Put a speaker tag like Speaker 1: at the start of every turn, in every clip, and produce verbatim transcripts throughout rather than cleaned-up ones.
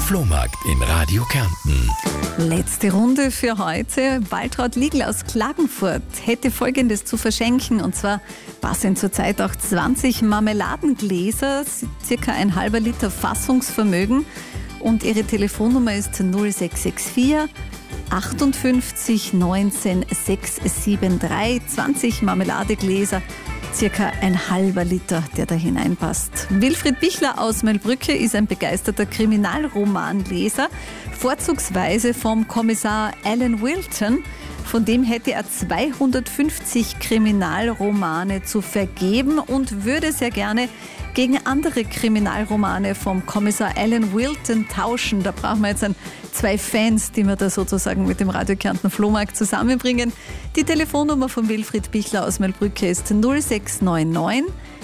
Speaker 1: Flohmarkt in Radio Kärnten.
Speaker 2: Letzte Runde für heute. Waltraud Liegl aus Klagenfurt hätte Folgendes zu verschenken, und zwar passen zurzeit auch zwanzig Marmeladengläser, circa ein halber Liter Fassungsvermögen, und ihre Telefonnummer ist null sechs sechs vier achtundfünfzig neunzehn sechshundertdreiundsiebzig. zwanzig Marmeladegläser, circa ein halber Liter, der da hineinpasst. Wilfried Bichler aus Melbrücke ist ein begeisterter Kriminalromanleser, vorzugsweise vom Kommissar Alan Wilton. Von dem hätte er zweihundertfünfzig Kriminalromane zu vergeben und würde sehr gerne gegen andere Kriminalromane vom Kommissar Alan Wilton tauschen. Da brauchen wir jetzt ein, zwei Fans, die wir da sozusagen mit dem Radio Kärnten Flohmarkt zusammenbringen. Die Telefonnummer von Wilfried Bichler aus Melbrücke ist null sechs neun neun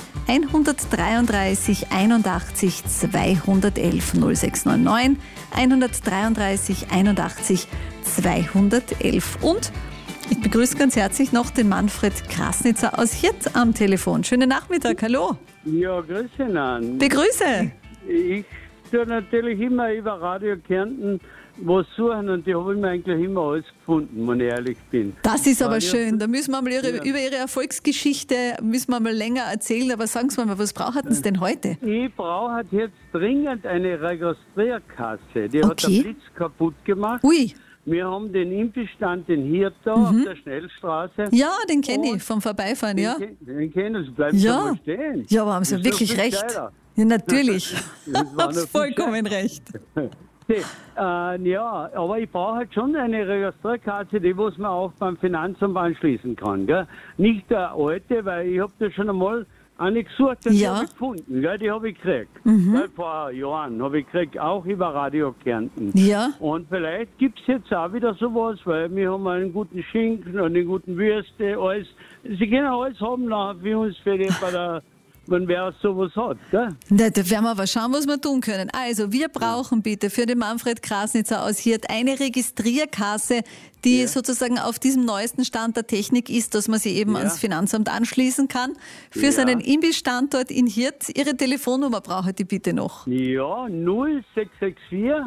Speaker 2: hundertdreiunddreißig einundachtzig zweihundertelf. null sechs neun neun hundertdreiunddreißig einundachtzig zweihundertelf. Und ich begrüße ganz herzlich noch den Manfred Krasnitzer aus Hirt am Telefon. Schönen Nachmittag, hallo.
Speaker 3: Ja, grüße an.
Speaker 2: Begrüße.
Speaker 3: Ich tue natürlich immer über Radio Kärnten was suchen, und die habe ich mir eigentlich immer alles gefunden, wenn ich ehrlich bin.
Speaker 2: Das ist aber
Speaker 3: Radio
Speaker 2: schön. Da müssen wir mal ihre,
Speaker 3: ja.
Speaker 2: über Ihre Erfolgsgeschichte müssen wir mal länger erzählen. Aber sagen Sie mal, was brauchen Sie denn heute?
Speaker 3: Ich brauche jetzt dringend eine Registrierkasse. Die hat
Speaker 2: Okay.
Speaker 3: der Blitz kaputt gemacht.
Speaker 2: Ui,
Speaker 3: Wir haben den Imbestand in Hirt da
Speaker 2: Mhm.
Speaker 3: auf der Schnellstraße.
Speaker 2: ja, den kenne
Speaker 3: Und
Speaker 2: ich vom Vorbeifahren, ja.
Speaker 3: Den, ken- den kennen Sie, bleibt
Speaker 2: Ja.
Speaker 3: mal stehen.
Speaker 2: Ja, aber haben Sie
Speaker 3: Das ist
Speaker 2: wirklich
Speaker 3: doch viel
Speaker 2: recht.
Speaker 3: gescheiter.
Speaker 2: Ja, natürlich.
Speaker 3: Das war
Speaker 2: Haben Sie
Speaker 3: noch viel
Speaker 2: vollkommen recht.
Speaker 3: Die, äh, ja, aber ich brauche halt schon eine Registrierkarte, die was man auch beim Finanzamt anschließen kann. Gell? Nicht der alte, weil ich habe da schon einmal eine gesucht und
Speaker 2: Ja.
Speaker 3: die habe ich gefunden. Gell? Die habe ich gekriegt.
Speaker 2: Mhm.
Speaker 3: Weil vor Jahren habe ich gekriegt, auch über Radio Kärnten.
Speaker 2: Ja.
Speaker 3: Und vielleicht gibt es jetzt auch wieder sowas, weil wir haben einen guten Schinken und eine guten Würste, alles. Sie können alles haben nachher für uns, für die, bei der, wenn wer sowas hat. Gell?
Speaker 2: Na, da werden wir aber schauen, was wir tun können. Also, wir brauchen bitte für den Manfred Krasnitzer aus Hirt eine Registrierkasse, die
Speaker 3: Ja.
Speaker 2: sozusagen auf diesem neuesten Stand der Technik ist, dass man sie eben
Speaker 3: Ja.
Speaker 2: ans Finanzamt anschließen kann. Für
Speaker 3: Ja.
Speaker 2: seinen Imbissstandort in Hirt. Ihre Telefonnummer brauche ich bitte noch.
Speaker 3: Ja, null sechs sechs vier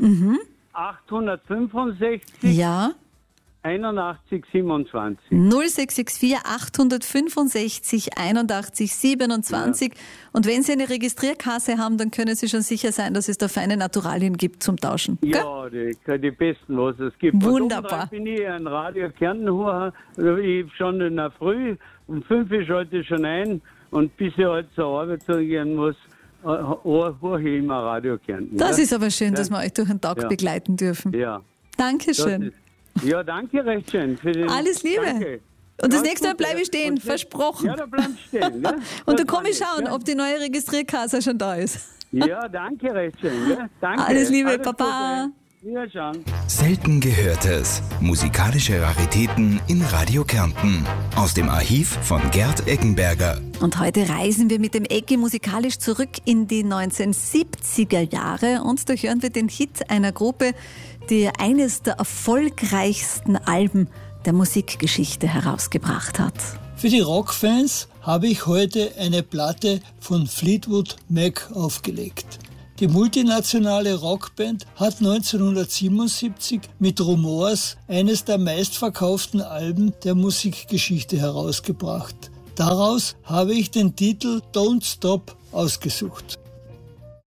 Speaker 3: achthundertfünfundsechzig
Speaker 2: Ja,
Speaker 3: einundachtzig siebenundzwanzig.
Speaker 2: null sechs sechs vier achthundertfünfundsechzig einundachtzig siebenundzwanzig. Und wenn Sie eine Registrierkasse haben, dann können Sie schon sicher sein, dass es da feine Naturalien gibt zum Tauschen. Gell?
Speaker 3: Ja, die, die besten, was es gibt.
Speaker 2: Wunderbar.
Speaker 3: Und bin ich ein Radio Kärnten hoch. Ich hab schon in der Früh, um fünf Uhr schalte ich schon ein, und bis ich halt zur Arbeit gehen muss, höre ich immer Radio Kärnten.
Speaker 2: Das
Speaker 3: ja?
Speaker 2: ist aber schön, dass wir euch durch den Tag
Speaker 3: Ja.
Speaker 2: begleiten dürfen.
Speaker 3: Ja.
Speaker 2: Dankeschön.
Speaker 3: Das ist- Ja, danke recht schön. Für den,
Speaker 2: Alles Liebe.
Speaker 3: Danke.
Speaker 2: Und das
Speaker 3: Ja,
Speaker 2: nächste Mal
Speaker 3: gut,
Speaker 2: bleibe ich
Speaker 3: ja.
Speaker 2: stehen,
Speaker 3: Und-
Speaker 2: versprochen.
Speaker 3: Ja, da bleib ich stehen. Ja?
Speaker 2: Und da
Speaker 3: Das
Speaker 2: komme ich
Speaker 3: war
Speaker 2: schauen,
Speaker 3: nett,
Speaker 2: ob die neue Registrierkasse schon da ist.
Speaker 3: Ja, danke recht schön. Ja? Danke.
Speaker 2: Alles Liebe,
Speaker 3: Alles
Speaker 2: Papa.
Speaker 3: Gute. Ja, schauen.
Speaker 1: Selten Gehörtes. Musikalische Raritäten in Radio Kärnten. Aus dem Archiv von Gerd Eggenberger.
Speaker 2: Und heute reisen wir mit dem Eggi musikalisch zurück in die neunzehnhundertsiebziger Jahre, und da hören wir den Hit einer Gruppe, die eines der erfolgreichsten Alben der Musikgeschichte herausgebracht hat.
Speaker 4: Für die Rockfans habe ich heute eine Platte von Fleetwood Mac aufgelegt. Die multinationale Rockband hat neunzehnhundertsiebenundsiebzig mit Rumors eines der meistverkauften Alben der Musikgeschichte herausgebracht. Daraus habe ich den Titel Don't Stop ausgesucht.